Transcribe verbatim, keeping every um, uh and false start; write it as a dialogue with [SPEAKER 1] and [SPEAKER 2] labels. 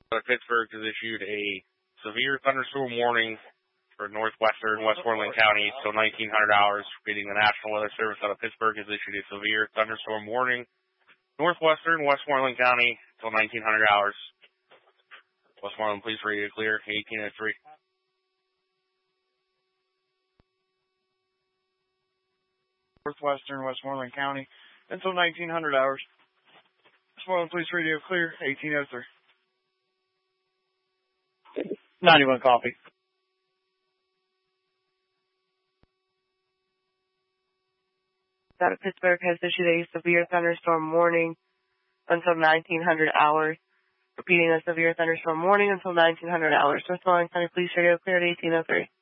[SPEAKER 1] Pittsburgh has issued a severe thunderstorm warning for northwestern Westmoreland County till nineteen hundred hours. Repeating, the National Weather Service out of Pittsburgh has issued a severe thunderstorm warning northwestern Westmoreland County till nineteen hundred hours. Westmoreland Police Radio clear, eighteen oh three.
[SPEAKER 2] Northwestern Westmoreland County until nineteen hundred hours. Westmoreland Police Radio clear, eighteen oh three.
[SPEAKER 3] ninety-one copy.
[SPEAKER 4] Out of Pittsburgh has issued a severe thunderstorm warning until nineteen hundred hours. Repeating, a severe thunderstorm warning until nineteen hundred hours. Westmoreland County Police Radio cleared eighteen oh three.